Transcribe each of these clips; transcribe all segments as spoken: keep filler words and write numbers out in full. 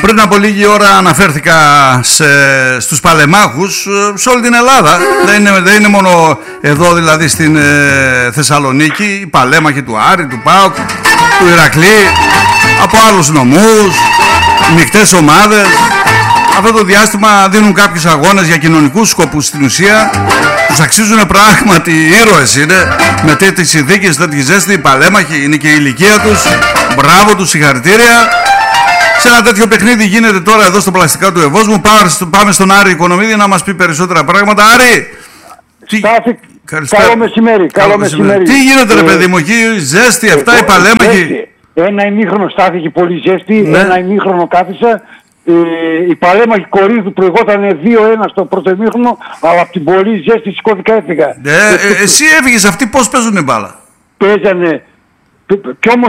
Πριν από λίγη ώρα αναφέρθηκα σε, στους παλεμάχους σε όλη την Ελλάδα. Δεν είναι, δεν είναι μόνο εδώ, δηλαδή στην ε, Θεσσαλονίκη. Οι παλέμαχοι του Άρη, του ΠΑΟΚ, του Ηρακλή, από άλλους νομούς, μεικτές ομάδες. Αυτό το διάστημα δίνουν κάποιους αγώνες για κοινωνικούς σκοπούς στην ουσία. Τους αξίζουν πράγματι, ήρωες είναι. Με τέτοιες συνθήκες, τέτοιες ζέστη, οι παλέμαχοι, είναι και η ηλικία τους. Μπράβο τους, συγχαρητήρια. Σε ένα τέτοιο παιχνίδι γίνεται τώρα εδώ στο πλαστικά του Ευόσμου. Πάμε στον Άρη Οικονομίδη να μας πει περισσότερα πράγματα. Άρη! Στάθη, καλό μεσημέρι, καλό μεσημέρι. Τι γίνεται ρε παιδί μου, εκεί ζέστη, αυτά οι παλέμαχοι. Ένα ημίχρονο στάθηκε πολύ ζέστη, ναι. Ένα ημίχρονο κάθισα. Ε, η παλέμαχη Κορίνθου προηγόταν δύο ένα στο πρώτο ημίχρονο, αλλά από την πολύ ζέστη σηκώθηκα, έφυγα. Ε, ε, εσύ έφυγες, αυτοί πώς παίζουνε μπάλα? Παίζανε, κι όμως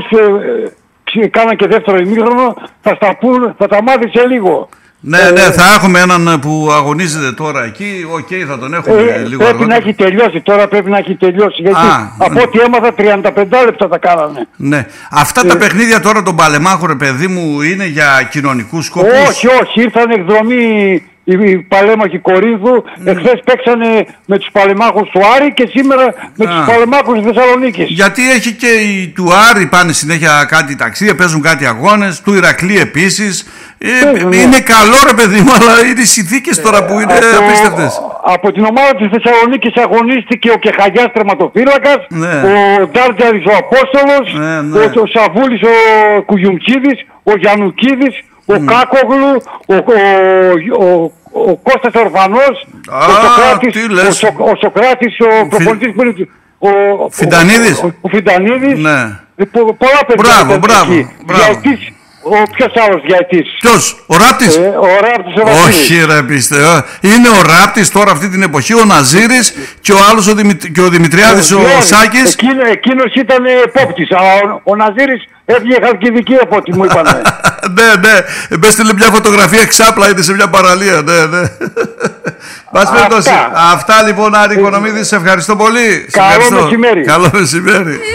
ε, κάνα και δεύτερο ημίχρονο, θα στα πούν, θα τα μάθει σε λίγο. Ναι, ε, ναι, θα έχουμε έναν που αγωνίζεται τώρα εκεί, οκ, okay, θα τον έχουμε ε, λίγο Πρέπει αργότερα. να έχει τελειώσει, τώρα πρέπει να έχει τελειώσει, γιατί Α, από ναι. ό,τι έμαθα τριάντα πέντε λεπτά τα κάνανε. Ναι, αυτά ε, τα παιχνίδια τώρα των παλεμάχων, ρε παιδί μου, είναι για κοινωνικούς σκοπούς? Όχι, όχι, ήρθαν εκδρομή οι παλέμαχοι Κορίνθου, mm. εχθές παίξανε με τους παλεμάχους του Άρη και σήμερα με ah. τους παλεμάχους της Θεσσαλονίκης. Γιατί έχει και οι του Άρη πάνε συνέχεια κάτι ταξίδια, παίζουν κάτι αγώνες, του Ηρακλή επίσης. Ε, είναι ναι. καλό ρε παιδί μου, αλλά είναι οι συνθήκες τώρα που είναι από, απίστευτες. Από την ομάδα της Θεσσαλονίκης αγωνίστηκε ο Κεχαγιάς τερματοφύλακας, ναι. ο Ντάρτζαρης ο Απόστολος, ναι, ναι. ο, ο Σαβούλης ο Κουγιουμκίδης, ο Γιαννουκίδης, ο mm. Κάκογλου, ο, ο, ο, ο Κώστας Ορφανός, Α, ο Σοκράτης, ο, Σο, ο, Σοκράτης, ο προπονητής που είναι ο, ο Φιντανίδης. Ο, ο, ο Φιντανίδης. Ναι. Πολλά παιδιά. Μπράβο, μπράβο. μπράβο. Ο ποιος άλλος διαιτής? Ποιος? Ο Ράπτης? Ε, ο Ράπτης ο Βασίλης. Όχι ρε πίστε. Είναι ο Ράπτης τώρα αυτή την εποχή, ο Ναζίρης και ο άλλος ο, Δημητ... και ο Δημητριάδης, ο, ο Σάκης. Εκείνο, εκείνος ήταν επόπτης, αλλά ο, ο Ναζίρης έφυγε χαλκιδική από ό,τι μου είπανε. Ναι, ναι. Με έστειλε μια φωτογραφία εξάπλα, είναι σε μια παραλία. Ναι, ναι. Πας περιπτώσει. Αυτά λοιπόν, Άρη Οικονομίδη, σε ευχαριστώ πολύ. Καλό μεσημέρι. Καλό μεσημέρι.